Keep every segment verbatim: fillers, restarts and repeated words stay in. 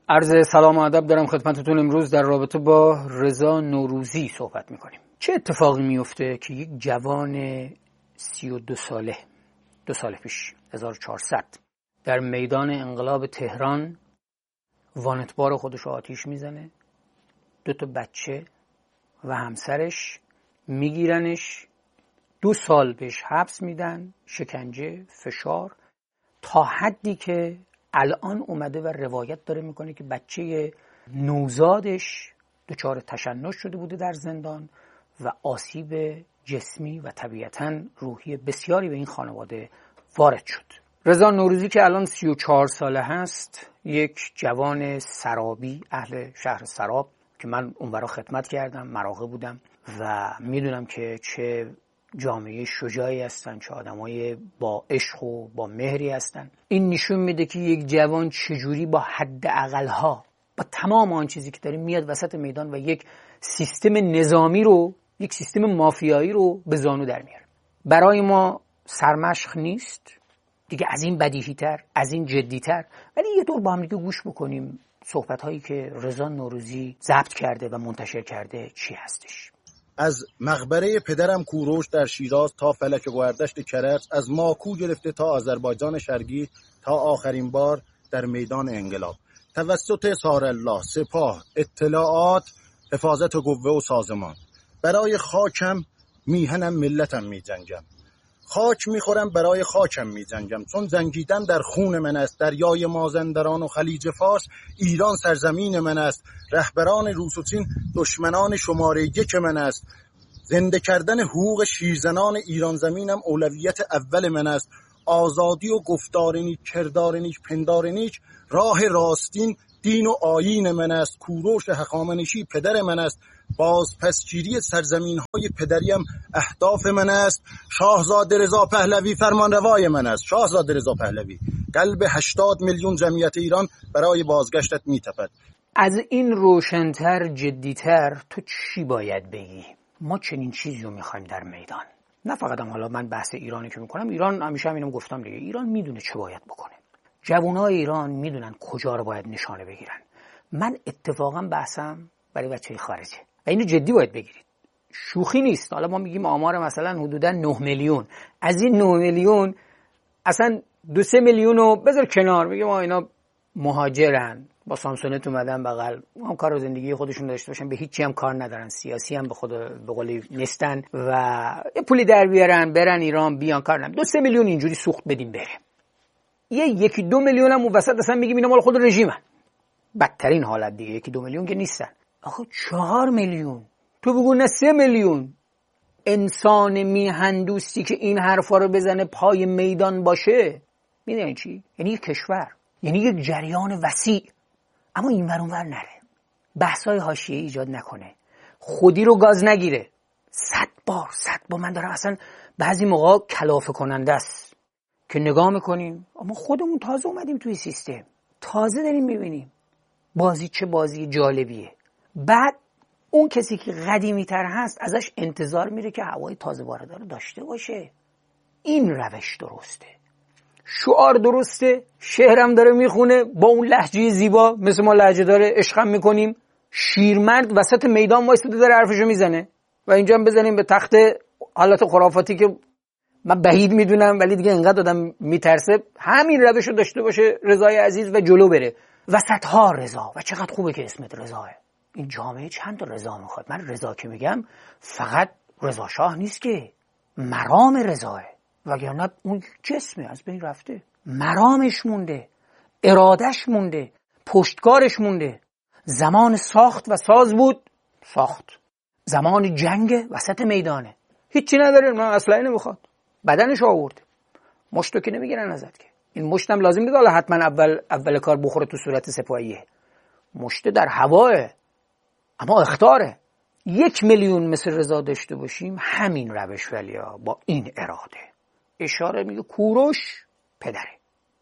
عرض سلام و ادب دارم خدمتتون. امروز در رابطه با رضا نوروزی صحبت میکنیم. چه اتفاقی میفته که یک جوان سی و دو ساله دو سال پیش هزار و چهارصد در میدان انقلاب تهران وانتبار خودش رو آتیش میزنه، دو تا بچه و همسرش میگیرنش، دو سال بهش حبس میدن، شکنجه، فشار، تا حدی که الان اومده و روایت داره میکنه که بچه نوزادش دچار تشنج شده بوده در زندان و آسیب جسمی و طبیعتاً روحی بسیاری به این خانواده وارد شد. رضا نوروزی که الان سی و چهار ساله هست، یک جوان سرابی اهل شهر سراب که من اونورا خدمت کردم، مراغه بودم و میدونم که چه جامعه شجاعی هستن، چه آدمای با عشق و با مهری هستن. این نشون میده که یک جوان چجوری با حد اقلها، با تمام آن چیزی که داره میاد وسط میدان و یک سیستم نظامی رو، یک سیستم مافیایی رو به زانو در میاره. برای ما سرمشق نیست دیگه، از این بدیهی‌تر، از این جدی‌تر. ولی یه دور با هم دیگه گوش بکنیم صحبت هایی که رضا نوروزی ضبط کرده و منتشر کرده چی هستش. از مقبره پدرم کوروش در شیراز تا فلک گوهردشت کرج، از ماکو گرفته تا آذربایجان شرقی، تا آخرین بار در میدان انقلاب، توسط سارالله، سپاه، اطلاعات، حفاظت قوه و سازمان، برای خاکم میهنم ملتم میجنگم، خاک میخورم برای خاکم میجنگم، چون جنگیدن در خون من است، دریای مازندران و خلیج فارس ایران سرزمین من است، رهبران روس و چین دشمنان شماره یک من است، زنده کردن حقوق شیرزنان ایران زمینم اولویت اول من است، آزادی و گفتار نیک، کردار نیک، پندار نیک راه راستین دین و آیین من است، کوروش هخامنشی پدر من است، بازپسگیری سرزمین های پدریم اهداف من است، شاهزاده رضا پهلوی فرمانروای من است، شاهزاده رضا پهلوی، قلب هشتاد میلیون جمعیت ایران برای بازگشتت میتپد. از این روشنتر، جدیتر تو چی باید بگی؟ ما چنین چیزی رو میخوایم در میدان. نه فقط هم حالا من بحث ایرانی که میکنم، ایران همیشه هم اینم گفتم دیگه، ایران میدونه چه باید بکنه، جوانای ایران میدونن کجا رو باید نشانه بگیرن. من اتفاقا بحثم برای بچه‌های خارجه و اینو جدی باید بگیرید، شوخی نیست. حالا ما میگیم آمار مثلا حدودا نه میلیون، از این نه میلیون اصلا دو سه میلیون رو بذار کنار، میگیم ما اینا مهاجرن، با سامسونت اومدن بغل، هم کار و زندگی خودشون داشته باشن، به هیچی هم کار ندارن، سیاسی هم به خود به قولی نیستن و یه پولی در بیارن برن ایران بیان کار ندارن. دو سه میلیون اینجوری سوخت بدیم بره. یه یکی دو میلیون هم اون وسط اصلا میگیم اینا مال خود رژیمن، بدترین حالت دیگه. یکی دو میلیون که نیستن. آخه چهار میلیون، تو بگو نه سه میلیون انسان میهندوستی که این حرفا رو بزنه پای میدان باشه، میدونی چی؟ یعنی یک کشور، یعنی یک جریان وسیع، اما این ور اون ور نره، بحثای حاشیه‌ای ایجاد نکنه، خودی رو گاز نگیره. صد بار صد بار من دارم، اصلا بعضی موقع کلافه کننده است که نگاه میکنیم اما خودمون تازه اومدیم توی سیستم، تازه داریم میبینیم بازی چه بازی جالبیه. بعد اون کسی که قدیمی تر هست ازش انتظار میره که هوای تازه وارده رو داشته باشه. این روش درسته، شعار درسته، شعرم داره میخونه با اون لهجه زیبا، مثل ما لهجه داره، عشقم میکنیم. شیرمرد وسط میدان وایساده داره حرفشو میزنه و اینجا هم بزنیم به تخت حالت خرافاتی که من بعید میدونم، ولی دیگه انقدر آدم میترسه همین روشو داشته باشه رضای عزیز و جلو بره. وسط ها رضا، و چقدر خوبه که اسمت رضاه. این جامعه چند تا رضا میخواد. من رضا که میگم فقط رضا شاه نیست که، مرام رضاه، وگرنه اون جسمه از بین رفته، مرامش مونده، ارادش مونده، پشتکارش مونده. زمان ساخت و ساز بود، ساخت. زمان جنگ وسط میدانه، هیچی نداره، من اصلا نمیخواد، بدنش آورده، مشتو که نمیگیرن ازت که. این مشتم لازم نیست حالا حتما اول اول کار بخوره تو صورت سپاهیه، مشت در هواه، اما اختاره. یک میلیون مثل رضا داشته باشیم همین روش، ولیا با این اراده. اشاره میگه کوروش پدره،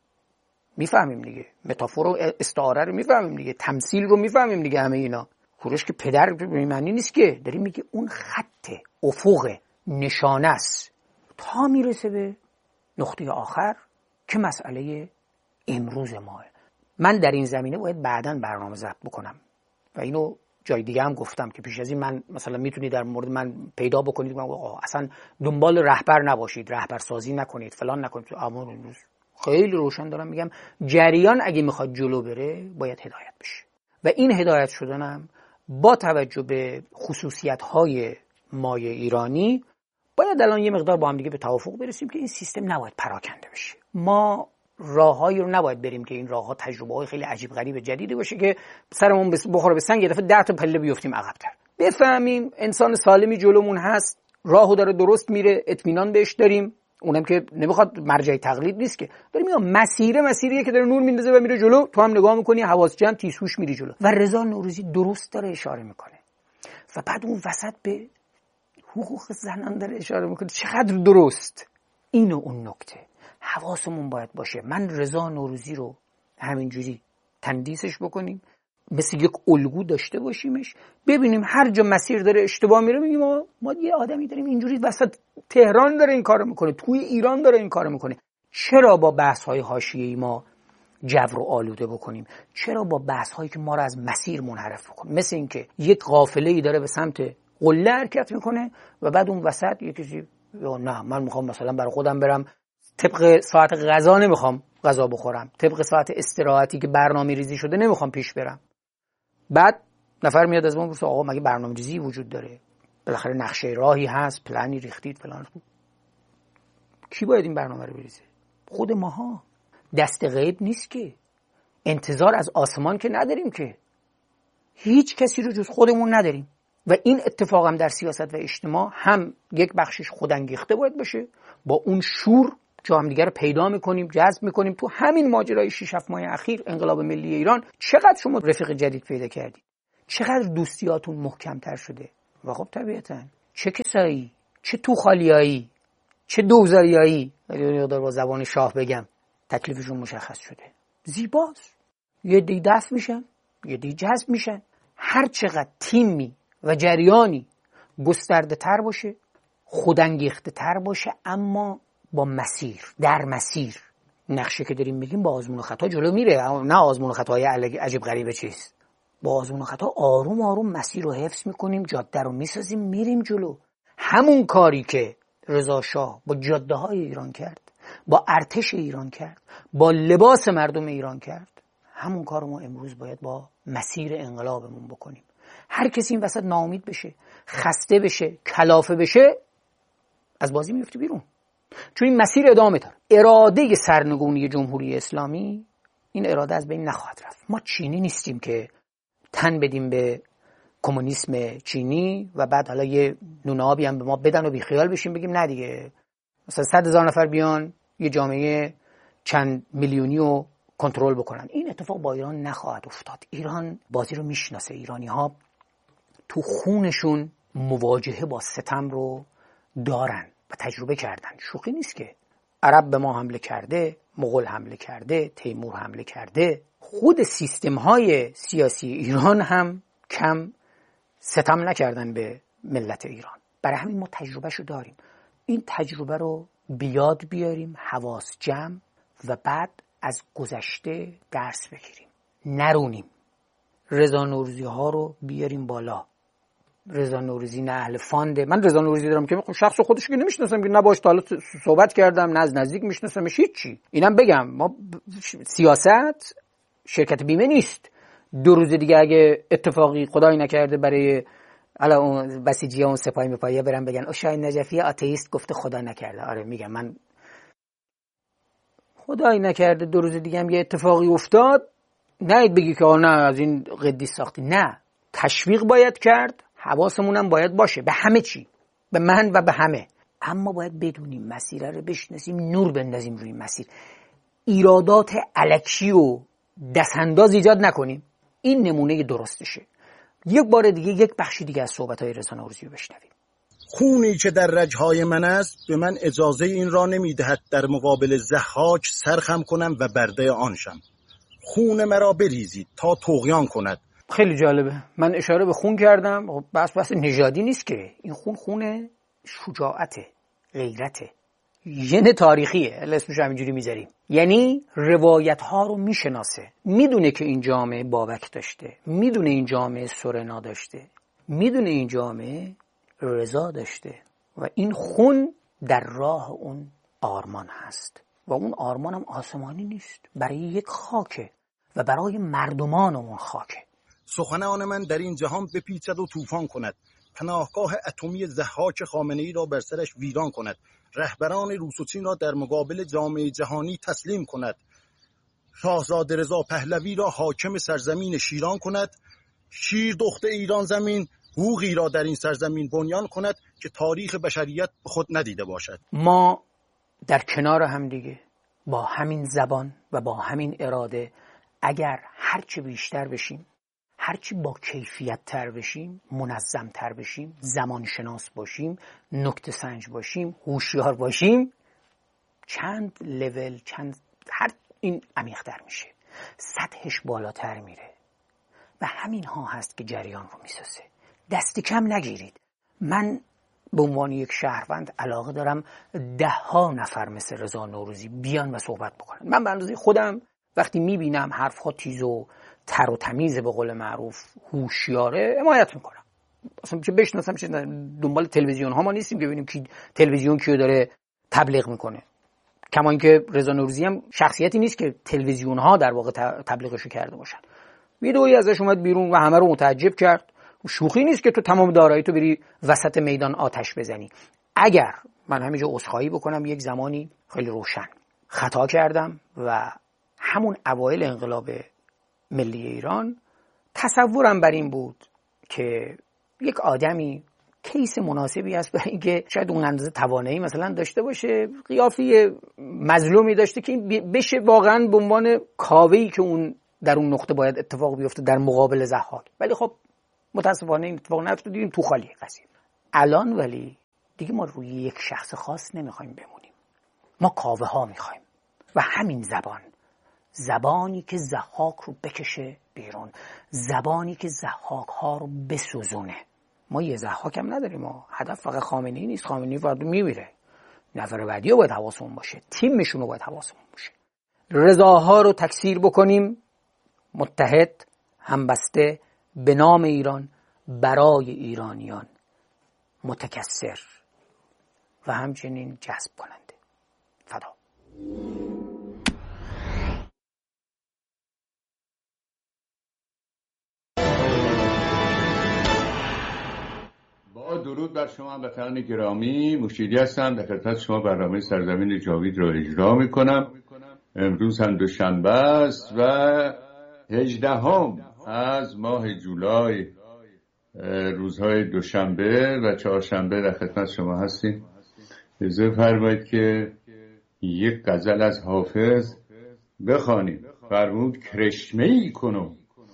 میفهمیم دیگه، متافور و استعاره رو میفهمیم دیگه، تمثیل رو میفهمیم دیگه. همه اینا کوروش که پدر به معنی نیست که داریم میگه اون خط افق نشانه است تا میرسه به نقطه آخر که مسئله امروز ماه. من در این زمینه باید بعداً برنامه ضبط بکنم و اینو جای دیگه هم گفتم که پیش از این من مثلا میتونید در مورد من پیدا بکنید من اصلا دنبال رهبر نباشید، رهبر سازی نکنید، فلان نکنید. اما خیلی روشن دارم میگم جریان اگه میخواد جلو بره باید هدایت بشه و این هدایت شدنم با توجه به خصوصیت‌های مایه ایرانی باید الان یه مقدار با هم دیگه به توافق برسیم که این سیستم نباید پراکنده بشه. ما راههایی رو نباید بریم که این راهها تجربه‌های خیلی عجیب غریب جدیدی باشه که سرمون بخوره به سنگ یه دفعه ده تا پله بیفتیم عقب‌تر. بفهمیم انسان سالمی جلومون هست، راهو داره درست میره، اطمینان بهش داریم. اونم که نمیخواد مرجع تقلید نیست که داره میاد مسیر مسیریه که داره نور میندازه و میره جلو، تو هم نگاه میکنی حواس جمع تیزهوش میری جلو. و رضا نوروزی درست داره اشاره میکنه و بعد اون وسط به حقوق زنان داره اشاره میکنه. چقدر درست. اینو اون نکته حواسمون باید باشه. من رضا نوروزی رو همینجوری تندیسش بکنیم، مثل یک الگو داشته باشیمش، ببینیم هر جا مسیر داره اشتباه میره میگیم ما, ما یه آدمی داریم اینجوری وسط تهران داره این کارو میکنه، توی ایران داره این کارو میکنه. چرا با بحث های حاشیه‌ای ما جو رو آلوده بکنیم؟ چرا با بحث هایی که ما رو از مسیر منحرف بکنیم؟ مثل اینکه یک قافله‌ای داره به سمت قله حرکت میکنه و بعد اون وسط یه کسی نه من میخوام مثلا برای خودم برم طبق ساعت غذا نمیخوام غذا بخورم، طبق ساعت استراحتی که برنامه ریزی شده نمیخوام پیش برم. بعد نفر میاد از ما میپرسه آقا مگه برنامه‌ریزی وجود داره؟ بالاخره نقشه راهی هست، پلنی ریختید فلان. کی باید این برنامه رو بریزه؟ خود ماها. دست غیب نیست که، انتظار از آسمان که نداریم که، هیچ کسی رو جز خودمون نداریم. و این اتفاق هم در سیاست و اجتماع هم یک بخشش خودانگیخته باید باشه، با اون شور که هم دیگه رو پیدا میکنیم، جذب میکنیم. تو همین ماجرای شش هفت ماه اخیر انقلاب ملی ایران چقدر شما رفیق جدید پیدا کردید، چقدر دوستیاتون محکمتر شده. و خب طبیعتاً چه کسایی، چه تو خالیایی، چه دوزاریایی، دار با زبان شاه بگم تکلیفشون مشخص شده. زیباست. یه دی دست میشن، یه دی جذب میشن. هر چقدر تیمی و جریانی گسترده تر باشه، خودانگیخته تر باشه، اما با مسیر، در مسیر، نقشه که داریم میگیم با آزمون و خطا جلو میره. نه آزمون و خطاهای عجیب غریبه چیز، با آزمون و خطا آروم آروم مسیر رو حفظ میکنیم، جاده رو میسازیم، میریم جلو. همون کاری که رضا شاه با جاده های ایران کرد، با ارتش ایران کرد، با لباس مردم ایران کرد، همون کار ما امروز باید با مسیر انقلابمون بکنیم. هر کسی این وسط ناامید بشه، خسته بشه، کلافه بشه، از بازی میفته بیرون. چون این مسیر ادامه داره. اراده سرنگونی جمهوری اسلامی، این اراده از بین نخواهد رفت. ما چینی نیستیم که تن بدیم به کمونیسم چینی و بعد حالا یه نون آبی هم به ما بدن و بیخیال بشیم بگیم نه دیگه مثلا صد هزار نفر بیان یه جامعه چند میلیونی رو کنترل بکنن. این اتفاق با ایران نخواهد افتاد. ایران بازی رو میشناسه. ایرانی ها تو خونشون مواجهه با ستم رو دارن و تجربه کردن. شوخی نیست که عرب به ما حمله کرده، مغول حمله کرده، تیمور حمله کرده. خود سیستم های سیاسی ایران هم کم ستم نکردن به ملت ایران. برای همین ما تجربهشو داریم. این تجربه رو بیاد بیاریم، حواس جمع، و بعد از گذشته درس بگیریم، نرونیم. رضا نوروزی ها رو بیاریم بالا. رضا نوروزی نه اهل فانده. من رضا نوروزی دارم که شخص خودش که نمیشناسم، که نه باش تا حالا صحبت کردم، نه از نزدیک میشناسمش، هیچی. اینم بگم ما سیاست شرکت بیمه نیست. دو روز دیگه اگه اتفاقی خدایی نکرده برای حالا اون بسیجی اون سپاهی مپاهی برن بگن او شاهین نجفی آتئیست گفته خدا نکرده. آره میگم من خدایی نکرده دو روز دیگه هم یه اتفاقی افتاد، نهید بگی که نه از این قدیس ساختی. نه، تشویق باید کرد، حواسمون هم باید باشه به همه چی، به من و به همه. اما باید بدونیم مسیر رو بشناسیم، نور بندازیم روی مسیر. ایرادات الکی و دستانداز ایجاد نکنیم. این نمونه درستشه. یک بار دیگه یک بخشی دیگه از صحبت‌های رضا نوروزی رو بشنویم. خونی که در رگ‌های من است به من اجازه این را نمی‌دهد در مقابل ضحاک سرخم کنم و برده آن شم. خون مرا بریزید تا طغیان کند. خیلی جالبه. من اشاره به خون کردم، بس بس نژادی نیست که. این خون خون شجاعته، غیرته، ژن تاریخیه، اسمش همینجوری میذاریم. یعنی روایت ها رو میشناسه، میدونه که این جامعه بابک داشته، میدونه این جامعه سورنا داشته، میدونه این جامعه رضا داشته و این خون در راه اون آرمان هست و اون آرمان هم آسمانی نیست، برای یک خاکه و برای مردمان اون خاکه. سخن آن من در این جهان بپیچد و طوفان کند، پناهگاه اتمی ضحاک خامنه‌ای را بر سرش ویران کند، رهبران روس و چین را در مقابل جامعه جهانی تسلیم کند، شاهزاده رضا پهلوی را حاکم سرزمین شیران کند، شیر دخت ایران زمین حقوقی را در این سرزمین بنیان کند که تاریخ بشریت به خود ندیده باشد. ما در کنار هم دیگه با همین زبان و با همین اراده اگر هرچی بیشتر بشیم، هرچی با کیفیت تر بشیم، منظم تر بشیم، زمان شناس باشیم، نکته سنج باشیم، هوشیار باشیم، چند لول، چند هر این عمیق‌تر میشه، سطحش بالاتر میره و همین ها هست که جریان رو میسازه. دست کم نگیرید. من به عنوان یک شهروند علاقه دارم ده ها نفر مثل رضا نوروزی بیان و صحبت بکنن. من به اندازه خودم وقتی میبینم حرف ها تیز و تر و تمیز به قول معروف هوشیاره حمایت میکنم. اصلا چه بشناسم چه دنبال تلویزیون ها ما نیستیم که ببینیم کی تلویزیون کیو داره تبلیغ میکنه. کما اینکه رضا نوروزی هم شخصیتی نیست که تلویزیون ها در واقع تبلیغشو کرده باشن. ویدئویی ازش اومد بیرون و همه رو متعجب کرد. شوخی نیست که تو تمام دارایی تو بری وسط میدان آتش بزنی. اگر من همینجا عذرخواهی بکنم، یک زمانی خیلی روشن خطا کردم و همون اوایل انقلاب ملی ایران تصورم بر این بود که یک آدمی کیس مناسبی است برای اینکه شاید اون اندازه توانایی مثلا داشته باشه، قیافه مظلومی داشته که بشه واقعا به عنوان کاوه‌ای که اون در اون نقطه باید اتفاق بیفته در مقابل ضحاک، ولی خب متاسفانه این اتفاق نیفتاد، دیدیم تو خالی قضیه. الان ولی دیگه ما روی یک شخص خاص نمیخوایم بمونیم، ما کاوه ها میخوایم و همین زبان، زبانی که ضحاک رو بکشه بیرون، زبانی که ضحاک ها رو بسوزونه. ما یه ضحاک هم نداریم، ما هدف فقط خامنه‌ای نیست، خامنه‌ای فردا میمیره، نفر بعدی رو باید حواسمون باشه، تیمشون رو باید حواسمون باشه. رضاها رو تکثیر بکنیم، متحد، همبسته، به نام ایران، برای ایرانیان، متکثر و همچنین جذب کننده. فدا. با درود بر شما هموطنان گرامی، مشیدی هستم، در خدمت شما برنامه سرزمین جاوید را اجرا میکنم. امروز هم دوشنبه است و هجدهم از ماه جولای، روزهای دوشنبه و چهارشنبه در خدمت شما هستیم. اجازه فرمایید که یک غزل از حافظ بخوانیم. فرمود کرشمه‌ای کنم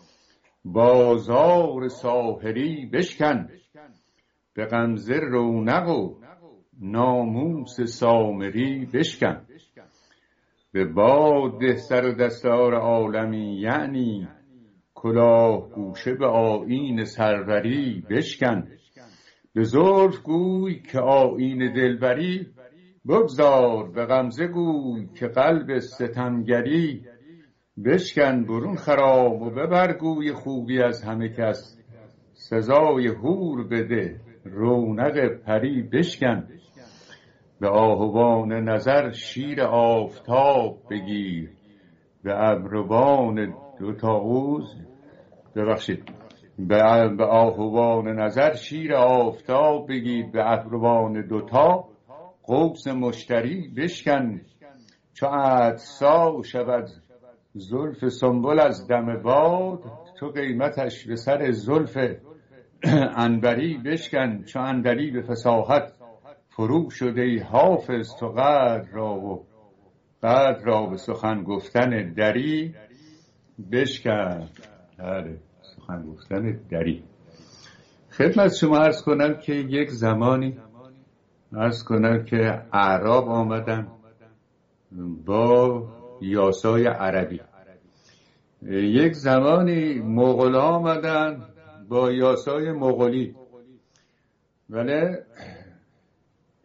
بازار ساحری بشکن، به غمزه رونق و ناموس سامری بشکن، به باد سر و دستار عالمی یعنی کلاه گوشه به آیین سروری بشکن، به زلف گوی که آیین دلبری بگذار، به غمزه گوی که قلب ستمگری بشکن، برون خرام و ببر گوی خوبی از همه کس، سزای حور بده رونق پری بشکن، به آهوان نظر شیر آفتاب بگیر، به ابروان دو تاوز ببخشید به آهوان نظر شیر آفتاب بگیر، به ابروان دوتا قوس مشتری بشکن، چو عطسا شود زلف سنبل از دم باد، تو قیمتش به سر زلف عنبری بشکن، چو اندری به فصاحت فرو شده ای حافظ، تو قدر را و قدر را به سخن گفتن دری بشکن. بله، سخن گفتن دری. خدمت شما عرض کنم که یک زمانی عرض کنم که اعراب آمدن با یاسای عربی، یک زمانی مغول آمدن با یاسای مغولی، ولی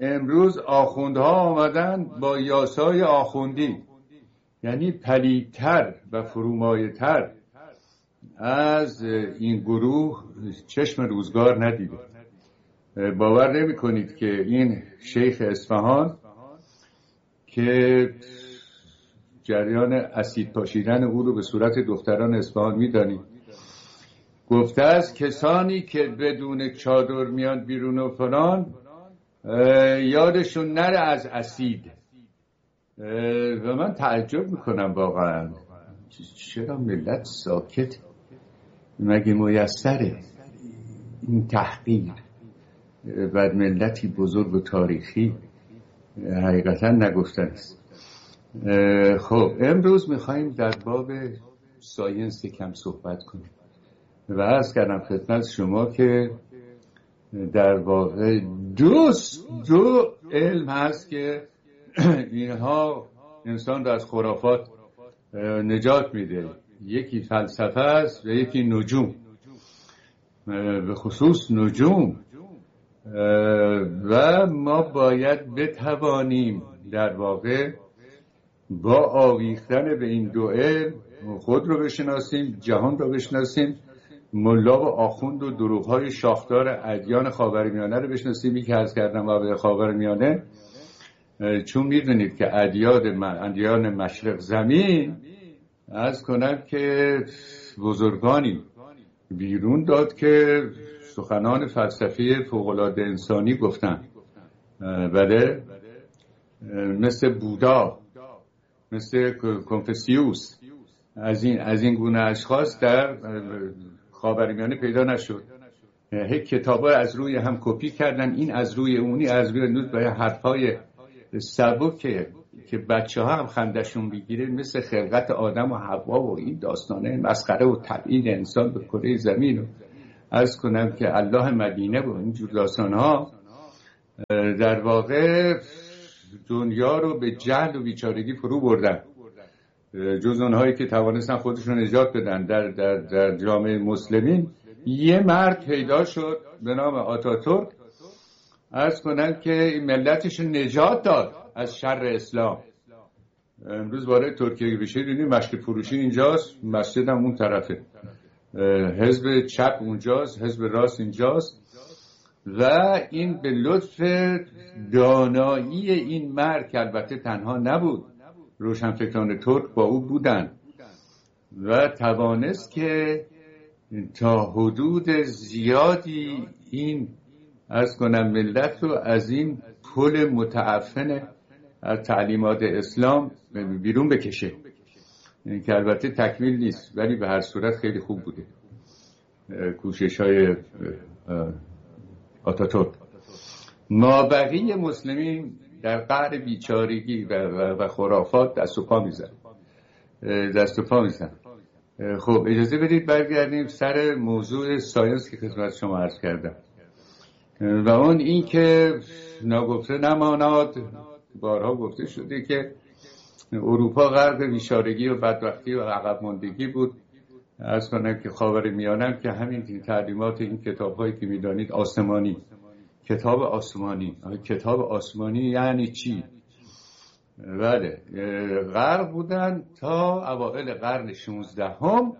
امروز آخوندها آمدن با یاسای آخوندی، یعنی پلیدتر و فرومایه‌تر از این گروه چشم روزگار ندیده. باور نمی کنید که این شیخ اصفهان که جریان اسید پاشیدن او رو به صورت دختران اصفهان میدانید، گفته است کسانی که بدون چادر میان بیرون و فلان یادشون نره از اسید. و من تعجب میکنم واقعا چرا ملت ساکت؟ مگه میسره این تحقیر بر ملتی بزرگ و تاریخی؟ حقیقتا نگفتن است. خب امروز میخواییم در باب ساینس کم صحبت کنیم و عرض کردم خدمت شما که در واقع دو دو علم هست که اینها انسان را از خرافات نجات میده. یکی فلسفه است و یکی نجوم، به خصوص نجوم. و ما باید بتوانیم در واقع با آویختن به این دو علم خود رو بشناسیم، جهان رو بشناسیم، ملا و آخوند و دروغ‌های شاخدار ادیان خاورمیانه رو بشناسیم. یک عرض کردم به خاورمیانه، چون میدونید که ادیان ادیان مشرق زمین عرض کنم که بزرگانی بیرون داد که سخنان فلسفی فوق‌العاده انسانی گفتن. بله، مثل بودا، مثل کنفوسیوس، از این از این گونه اشخاص در خاورمیانه پیدا نشد. هیچ کتابا از روی هم کپی کردن، این از روی اونی، از روی نوت، با حرفای سبک که بچه ها هم خندشون بگیره، مثل خلقت آدم و حوا و این داستانه مسخره و تبعید انسان به کره زمین و عرض کنم که الله مدینه و اینجور داستان ها در واقع دنیا رو به جهل و بیچارگی فرو بردن. جز اونهایی که توانستن خودشون نجات بدن در, در, در جامعه مسلمین، یه مرد پیدا شد به نام آتاتورک، عرض کنم که ملتش نجات داد از شر اسلام. امروز وارد ترکیه بشه دیدیم مشت فروشی اینجاست، مسجد هم اون طرفه، حزب چپ اونجاست، حزب راست اینجاست. و این به لطف دانایی این مرد که البته تنها نبود، روشنفکران ترک با او بودن و توانست که تا حدود زیادی این عرض کنم ملت رو از این پل متعفن از تعلیمات اسلام بیرون بکشه، که البته تکمیل نیست ولی به هر صورت خیلی خوب بوده کوشش های آتاتورک. مابقی مسلمین در قعر بیچارگی و, و, و خرافات دست و پا میزن دست و پا میزن. خب اجازه بدید برگردیم سر موضوع ساینس که خدمت شما عرض کردم و اون این که ناگفته نماناد، بارها گفته شده که اروپا غرق بیچارگی و بدبختی و عقب ماندگی بود. عرض کنم که خاورمیانه که همین تعلیمات این کتاب‌هایی که می‌دانید آسمانی، کتاب آسمانی، کتاب آسمانی یعنی چی؟ بله، غرق بودن تا اوائل قرن شانزدهم.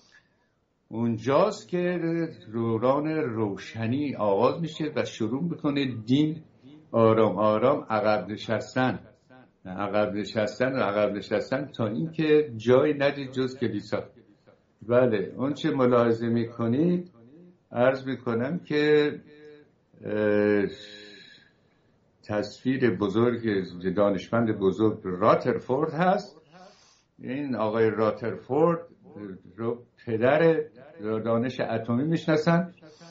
اونجاست که دوران روشنی آغاز میشه و شروع میکنه دین آرام آرام عقب نشستن عقب نشستن و عقب نشستن تا اینکه جای ندید جز کلیسا. بله، اون چه ملاحظه میکنید عرض میکنم که تصویر بزرگ دانشمند بزرگ راترفورد هست. این آقای راترفورد رو پدر دانش اتمی میشناسن.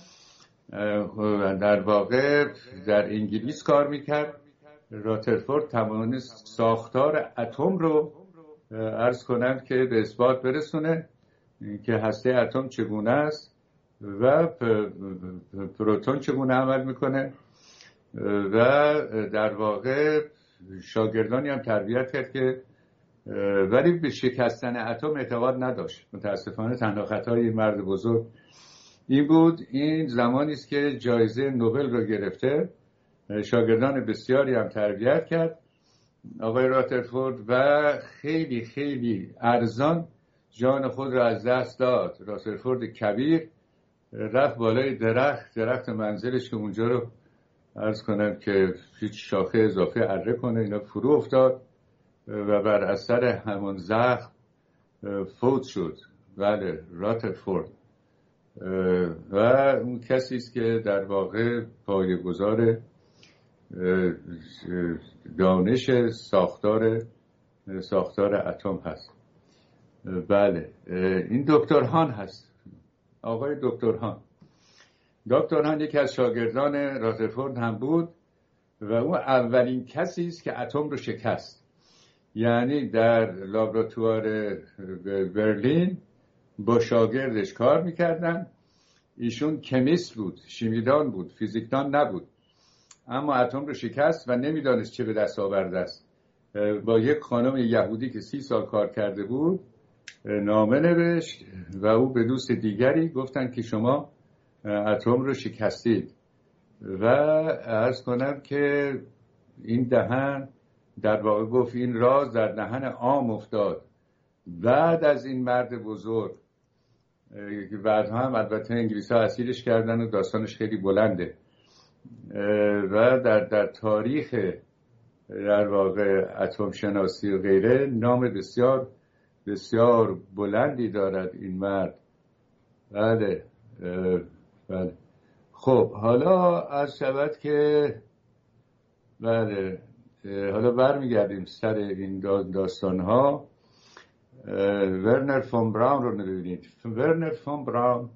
در واقع در انگلیس کار میکرد. راترفورد توانست ساختار اتم رو عرض کنم که به اثبات برسونه که هسته اتم چگونه است و پروتون چگونه عمل میکنه و در واقع شاگردانی هم تربیت کرد که ولی به شکستن اتم اعتقاد نداشت. متاسفانه تنها خطای این مرد بزرگ این بود. این زمانی است که جایزه نوبل رو گرفته شاگردان بسیاری هم تربیت کرد آقای راترفورد و خیلی خیلی ارزان جان خود را از دست داد. راترفورد کبیر رفت بالای درخت درخت منزلش که اونجا رو عرض کنم که هیچ شاخه اضافه اره کنه، اینا فرو افتاد و بر اثر همون زخم فوت شد. بله، راترفورد و اون کسی است که در واقع پایه‌گذار دانش ساختار ساختار اتم هست. بله، این دکتر هان هست، آقای دکتر هان. دکتر هان یکی از شاگردان راترفورد هم بود و اون اولین کسی است که اتم رو شکست. یعنی در لابراتوار برلین با شاگردش کار میکردن. ایشون کمیست بود، شیمیدان بود، فیزیکدان نبود، اما اتم رو شکست و نمیدانست چه به دست آورده است. با یک خانم یهودی که سی سال کار کرده بود نامه نوشت و او به دوست دیگری گفتن که شما اتم رو شکستید و عرض کنم که این دهن در واقع گفت این راز در دهن عام افتاد. بعد از این مرد بزرگ که بعدها هم البته انگلیس ها اسیرش کردن و داستانش خیلی بلنده و در در تاریخ در واقع اتم شناسی و غیره نام بسیار بسیار بلندی دارد این مرد. بله بله. خب حالا از شود که بله حالا برمیگردیم سر این داستان ها. ورنر فون براون رو ببینید. ورنر فون براون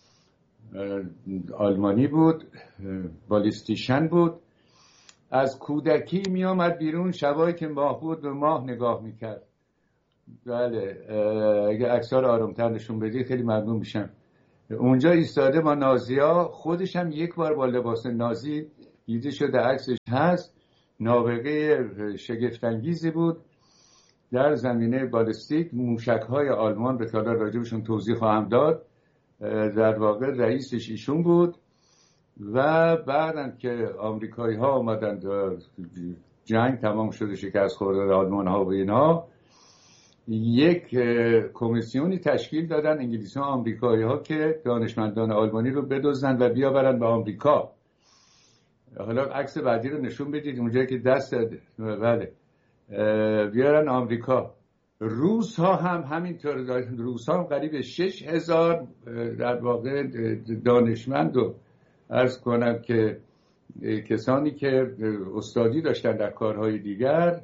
آلمانی بود، بالیستیشن بود. از کودکی می آمد بیرون، شبایی که ماه بود به ماه نگاه میکرد. بله، اگه عکس‌ها آرومتر نشون بدی خیلی ممنون میشم. اونجا ایستاده با نازی‌ها، خودش هم یک بار با لباس نازی دیده شده، عکسش هست. نابغه شگفت‌انگیزی بود در زمینه بالستیک. موشک‌های آلمان به حالا راجبشون توضیح خواهم داد. در واقع رئیسش ایشون بود و بعدن که آمریکایی‌ها اومدن جنگ تمام شده، شکست خورده آلمان‌ها و اینها، یک کمیسیونی تشکیل دادن انگلیس‌ها و آمریکایی‌ها که دانشمندان آلمانی رو بدزدن و بیاورن به آمریکا. حالا عکس بعدی رو نشون بدید، اونجایی که دست بله بیارن آمریکا. روس ها هم همینطور. روس ها هم قریب شش هزار در واقع دانشمند و عرض کنم که کسانی که استادی داشتن در کارهای دیگر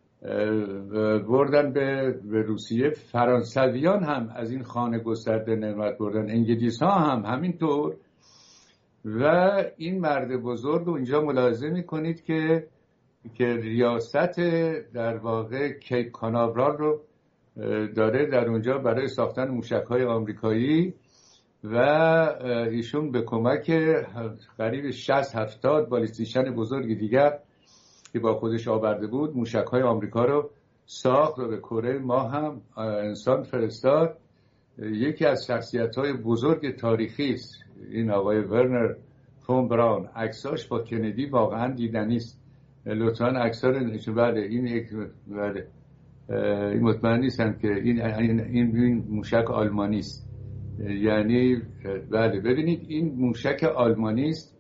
بردن به روسیه. فرانسویان هم از این خانه گسترده نعمت بردن، انگلیس ها هم همینطور. و این مرد بزرگ رو اینجا ملاحظه میکنید که که ریاست در واقع کیپ کاناورال رو داره در اونجا برای ساختن موشک‌های آمریکایی و ایشون به کمک قریب شصت هفتاد بالیستیشن بزرگ دیگر که با خودش آورده بود موشک‌های آمریکا رو ساخت و به کره ماه هم انسان فرستاد. یکی از شخصیت‌های بزرگ تاریخی است این آقای ورنر فون براون. عکساش با کندی واقعا دیدنی است. لطفاً عکس‌ها رو نشون. بله این یک بله این مطمئن نیستم که این این این موشک آلمانی است. یعنی بله ببینید این موشک آلمانی است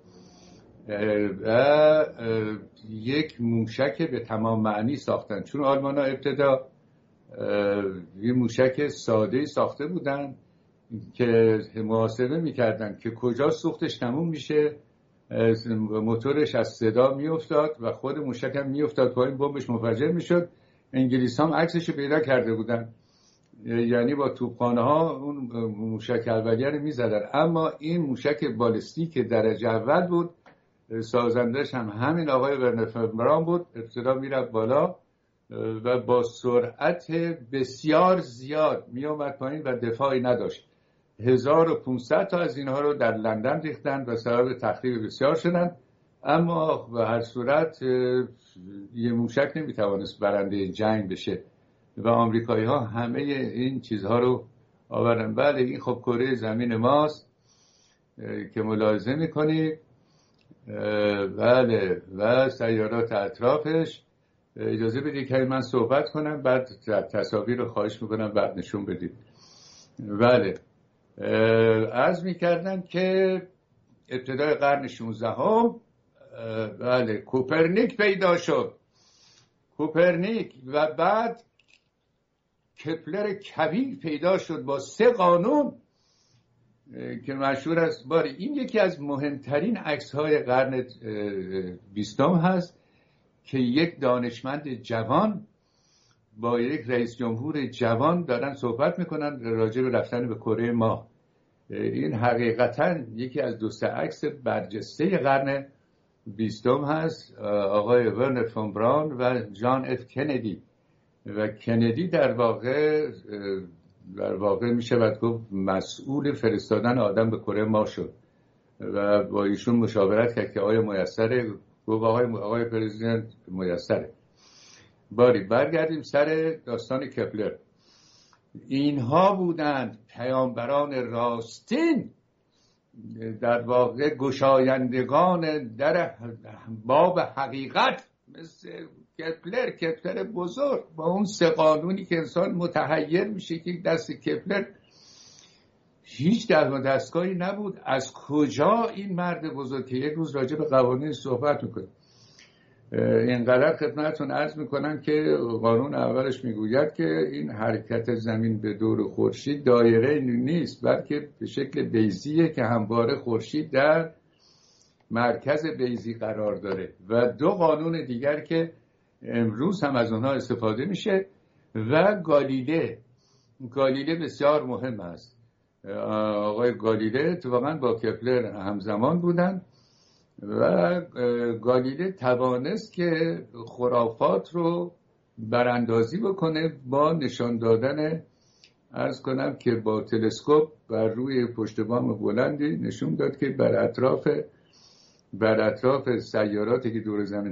و یک موشک به تمام معنی ساختن، چون آلمان‌ها ابتدا یه موشک ساده ساخته بودن که محاسبه می‌کردن که کجا سوختش تموم میشه، موتورش از صدا میافتاد و خود موشک هم میافتاد پایین، بمبش منفجر میشد. انگلیس هم عکسش رو پیدا کرده بودن، یعنی با توپخانه ها اون موشک اولیه رو میزدن. اما این موشک بالستیک درجه اول بود، سازندش هم همین آقای ورنر فون براون بود. ابتدا میرفت بالا و با سرعت بسیار زیاد میومد پایین و دفاعی نداشت. هزار و پانصد تا از اینها رو در لندن ریختن و سبب تخریب بسیار شدن. اما به هر صورت یه موشک نمیتوانست برنده جنگ بشه و آمریکایی ها همه این چیزها رو آوردن. بله این خب کره زمین ماست که ملاحظه میکنید. بله و سیارات اطرافش. اجازه بدید که من صحبت کنم، بعد تصاویر رو خواهش میکنم بعد نشون بدید. بله عرض میکردم که ابتدای قرن شانزدهم بله کوپرنیک پیدا شد، کوپرنیک و بعد کپلر کبیر پیدا شد با سه قانون که مشهور است. باری این یکی از مهمترین عکس‌های قرن بیستم هست که یک دانشمند جوان با یک رئیس جمهور جوان دارن صحبت میکنن راجع به رفتن به کره ماه. این حقیقتا یکی از دو سه عکس برجسته قرن بیستم هست، آقای ورنر فون براون و جان اف کندی. و کندی در واقع در واقع میشه باید گفت مسئول فرستادن آدم به کره ماه شد و با ایشون مشاورت کرد که آیا میسره، گفت آقای آقای پرزیدنت میسره. باری برگردیم سر داستان کپلر. اینها بودند پیامبران راستین، در واقع گشایندگان در باب حقیقت، مثل کپلر کپلر بزرگ با اون سه قانونی که انسان متحیر میشه که دست کپلر هیچ دست و دستگاهی نبود. از کجا این مرد بزرگ که یک روز راجع به قوانین صحبت میکنه. اینقدر خدمتتون عرض میکنم که قانون اولش میگوید که این حرکت زمین به دور خورشید دایره نیست، بلکه به شکل بیضیه که همواره خورشید در مرکز بیضی قرار داره. و دو قانون دیگر که امروز هم از اونها استفاده میشه و گالیله. گالیله بسیار مهم است. آقای گالیله اتفاقاً با کپلر همزمان بودن و گالیله توانست که خرافات رو براندازی بکنه با نشان دادن، عرض کنم که با تلسکوپ بر روی پشت بام بلندی نشون داد که بر اطراف بر اطراف سیاراتی که دور زمین